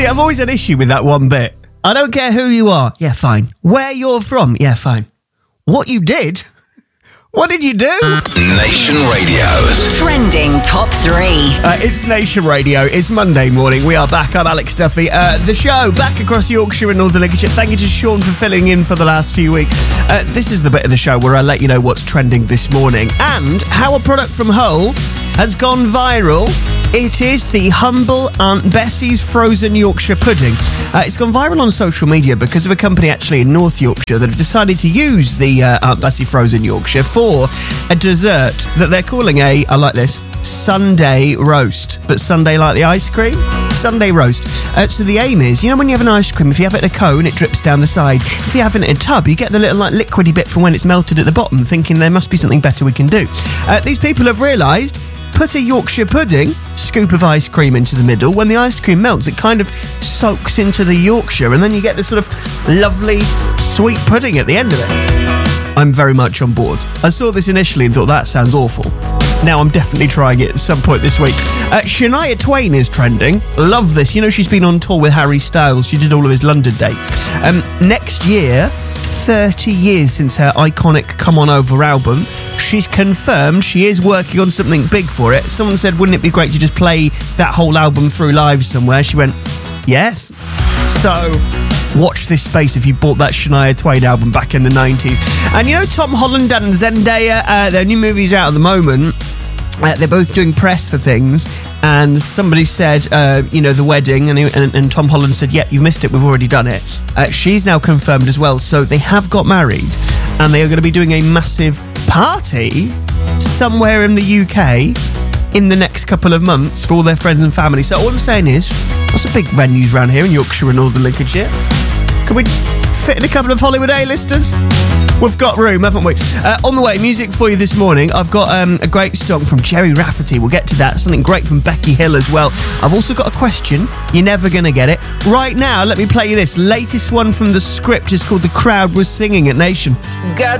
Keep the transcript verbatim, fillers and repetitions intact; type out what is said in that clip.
See, I've always had issue with that one bit. I don't care who you are. Yeah, fine. Where you're from. Yeah, fine. What you did? What did you do? Nation Radio's Trending Top three. Uh, it's Nation Radio. It's Monday morning. We are back. I'm Alex Duffy. Uh, the show back across Yorkshire and Northern Lincolnshire. Thank you to Sean for filling in for the last few weeks. Uh, this is the bit of the show where I let you know what's trending this morning and how a product from Hull has gone viral. It is the Humble Aunt Bessie's frozen Yorkshire pudding. Uh, it's gone viral on social media because of a company actually in North Yorkshire that have decided to use the uh, Aunt Bessie frozen Yorkshire for a dessert that they're calling a, I like this, Sunday roast. But Sunday like the ice cream? Sunday roast. Uh, so the aim is, you know when you have an ice cream, if you have it in a cone, it drips down the side. If you have it in a tub, you get the little like liquidy bit from when it's melted at the bottom, thinking there must be something better we can do. Uh, these people have realised, put a Yorkshire pudding, scoop of ice cream into the middle. When the ice cream melts, it kind of soaks into the Yorkshire, and then you get this sort of lovely sweet pudding at the end of it. I'm very much on board. I saw this initially and thought, that sounds awful. Now I'm definitely trying it at some point this week. Uh, Shania Twain is trending. Love this. You know, she's been on tour with Harry Styles. She did all of his London dates. Um, next year, thirty years since her iconic Come On Over album, she's confirmed she is working on something big for it. Someone said, wouldn't it be great to just play that whole album through live somewhere? She went, yes. So watch this space if you bought that Shania Twain album back in the nineties. And you know Tom Holland and Zendaya, uh, their new movie's out at the moment. Uh, they're both doing press for things, and somebody said, uh, you know, the wedding, and, and, and Tom Holland said, yeah, you've missed it, we've already done it. Uh, she's now confirmed as well, so they have got married, and they are going to be doing a massive party somewhere in the U K in the next couple of months for all their friends and family. So all I'm saying is, what's some big venues around here in Yorkshire and Northern Lincolnshire? Can we fit in a couple of Hollywood A-listers? We've got room, haven't we? Uh, on the way, music for you this morning. I've got um, a great song from Jerry Rafferty. We'll get to that. Something great from Becky Hill as well. I've also got a question. You're never going to get it. Right now, let me play you this. Latest one from The Script is called The Crowd Was Singing at Nation. God.